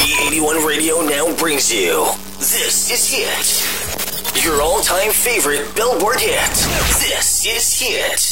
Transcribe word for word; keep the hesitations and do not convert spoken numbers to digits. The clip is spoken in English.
B eighty-one Radio now brings you This Is Hit. Your all-time favorite Billboard hit. This is Hit.